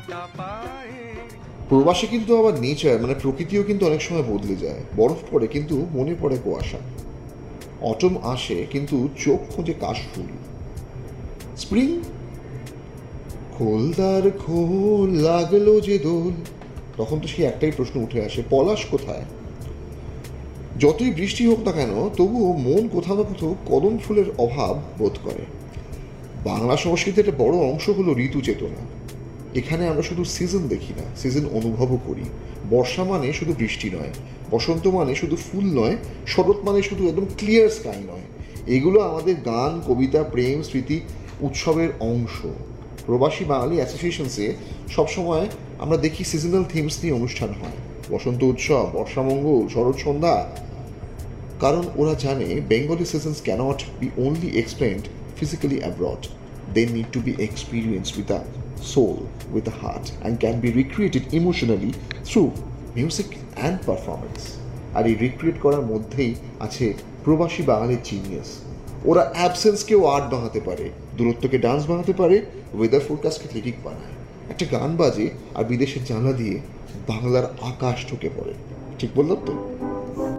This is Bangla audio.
প্রবাসে কিন্তু আবার নেচার মানে প্রকৃতিও কিন্তু অনেক সময় বদলে যায়। বরফ পড়ে কিন্তু মনে পড়ে কুয়াশা, অটম আসে কিন্তু চোখ খোঁজে কাশফুল, স্প্রিং খোলদার খোল লাগলো যে দোল, তখন তো সেই একটাই প্রশ্ন উঠে আসে, পলাশ কোথায়? যতই বৃষ্টি হোক না কেন তবুও মন কোথাও না কোথাও কদম ফুলের অভাব বোধ করে। বাংলা সংস্কৃতির একটা বড় অংশ হলো ঋতু চেতনা। এখানে আমরা শুধু সিজন দেখি না, সিজন অনুভবও করি। বর্ষা মানে শুধু বৃষ্টি নয়, বসন্ত মানে শুধু ফুল নয়, শরৎ মানে শুধু একদম ক্লিয়ার স্কাই নয়। এগুলো আমাদের গান, কবিতা, প্রেম, স্মৃতি, উৎসবের অংশ। প্রবাসী বাঙালি অ্যাসোসিয়েশনসে সবসময় আমরা দেখি সিজনাল থিমস নিয়ে অনুষ্ঠান হয়, বসন্ত উৎসব, বর্ষামঙ্গল, শরৎ সন্ধ্যা। কারণ ওরা জানে Bengali seasons cannot B only explained physically abroad, they need to be experienced with a soul, with a heart, and can be recreated emotionally through music and performance. আর এই রিক্রিয়েট করার মধ্যেই আছে প্রবাসী বাঙালির জিনিয়াস। ওরা অ্যাবসেন্সকেও আর্ট বানাতে পারে, দূরত্বকে ডান্স বানাতে পারে, ওয়েদার ফোরকাস্টকে লিরিক বানায়। একটা গান বাজে আর বিদেশের জানলা দিয়ে বাংলার আকাশ ঢুকে পড়ে। ঠিক বললাম তো?